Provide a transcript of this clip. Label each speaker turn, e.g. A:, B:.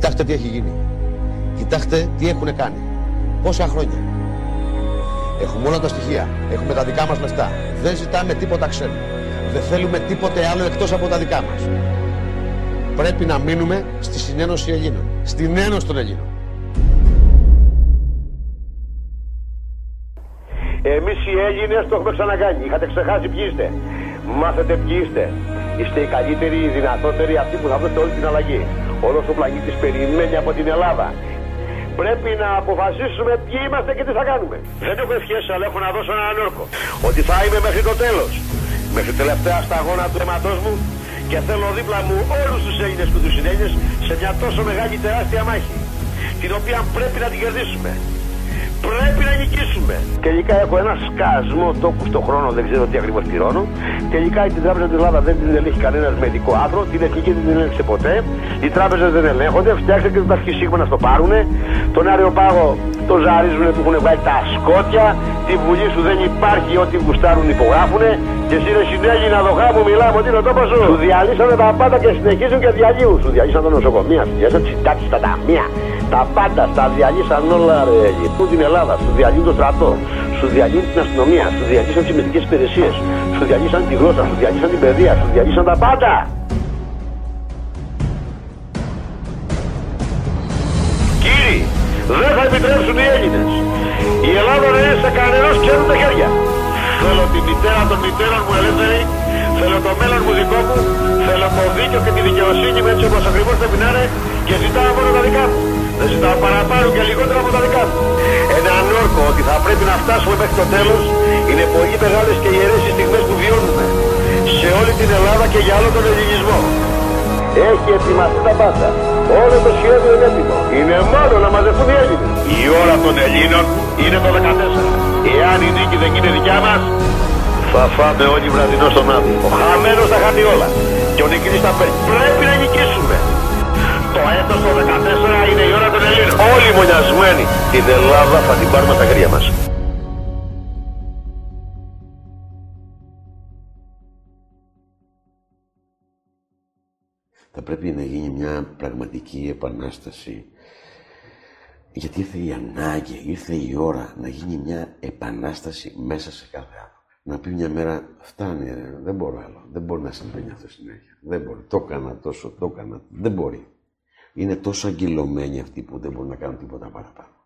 A: Κοιτάξτε τι έχει γίνει. Κοιτάξτε τι έχουν κάνει. Πόσα χρόνια. Έχουμε όλα τα στοιχεία. Έχουμε τα δικά μας λεφτά. Δεν ζητάμε τίποτα ξένο. Δεν θέλουμε τίποτε άλλο εκτός από τα δικά μας. Πρέπει να μείνουμε στη συνένωση Ελλήνων. Στην ένωση των Ελλήνων.
B: Εμείς οι Έλληνες το έχουμε ξανακάνει. Είχατε ξεχάσει ποιοι είστε. Μάθετε ποιοι είστε. Είστε οι καλύτεροι, οι δυνατότεροι, αυτοί που θα βρείτε όλη την αλλαγή. Όλος ο πλανήτης περιμένει από την Ελλάδα. Πρέπει να αποφασίσουμε ποιοι είμαστε και τι θα κάνουμε. Δεν έχω ευχές, αλλά έχω να δώσω έναν όρκο. Ότι θα είμαι μέχρι το τέλος. Μέχρι τελευταία σταγόνα του αίματός μου και θέλω δίπλα μου όλους τους Έλληνες και τους συνέλληνες σε μια τόσο μεγάλη τεράστια μάχη. Την οποία πρέπει να την κερδίσουμε. Πρέπει να νικήσουμε. Τελικά έχω ένα σκασμό τόπου στον χρόνο, δεν ξέρω τι ακριβώς πληρώνω. Τελικά την Τράπεζα της Ελλάδας δεν την ελέγχει κανένας μεδικό άθρο. Την εθνική δεν την ελέγχει ποτέ. Οι τράπεζες δεν ελέγχονται. Φτιάξτε και τον Ταχυσίγμα να στο πάρουνε. Τον Αεροπάγο το ζαρίζουνε που έχουν βάλει τα σκότια. Τη Βουλή σου δεν υπάρχει, ό,τι γουστάρουν υπογράφουνε. Και εσύ ρε συνέλλη να δοχά μου μιλάμε ότι είναι ο τόπος σου. Σου διαλύσανε τα πάντα και συνεχίζουν και διαλύουν. Σου διαλύσαν τα νοσοκομεία, σου διαλύσαν τις συντάξεις, τα ταμεία. Τα πάντα στα διαλύσαν όλα ρε. Γυρνούν την Ελλάδα, σου διαλύουν το στρατό, σου διαλύουν την αστυνομία, σου διαλύσαν τις μυστικές υπηρεσίες, σου διαλύσαν τη γλώσσα, σου διαλύσαν την παιδεία, σου διαλύσαν τα πάντα. Κύριοι, δεν θα επιτρέψουν οι Έλληνες η Ελλάδα να είναι σε κανένας ξένου τα χέρια. Θέλω τη μητέρα των μητέρων μου ελεύθερη, θέλω το μέλλον μου δικό μου, θέλω το δίκαιο και τη δικαιοσύνη μου έτσι όπως ακριβώς πρέπει να είναι και ζητάω μόνο τα δικά μου. Δεν ζητάω παραπάνω και λιγότερα από τα δικά μου. Έναν όρκο ότι θα πρέπει να φτάσουμε μέχρι το τέλος είναι πολύ μεγάλες και ιερές οι στιγμές που βιώνουμε σε όλη την Ελλάδα και για όλο τον ελληνισμό. Έχει ετοιμαστεί τα πάντα. Όλο το σχέδιο είναι έτοιμο. Είναι μόνο να μαζευτούν οι Έλληνες. Η ώρα των Ελλήνων είναι το 14. Εάν η νίκη δεν είναι δικιά μας, θα φάμε όλοι βραδινό στον άδειο. Ο χαμένος θα χάνει όλα. Και ο νικητής θα παίρνει. Πρέπει να νικήσουμε. Το έτος το 14 είναι η ώρα των Ελλήνων. Όλοι μονιασμένοι την Ελλάδα θα την πάρουμε στα χέρια μας.
C: Θα πρέπει να γίνει μια πραγματική επανάσταση. Γιατί ήρθε η ανάγκη, ήρθε η ώρα να γίνει μια επανάσταση μέσα σε κάθε άνθρωπο. Να πει μια μέρα, φτάνει, δεν μπορώ άλλο. Δεν μπορεί να συμβαίνει αυτό συνέχεια. Δεν μπορεί. Το έκανα τόσο, το έκανα. Δεν μπορεί. Είναι τόσο αγκυλωμένοι αυτοί που δεν μπορούν να κάνουν τίποτα παραπάνω.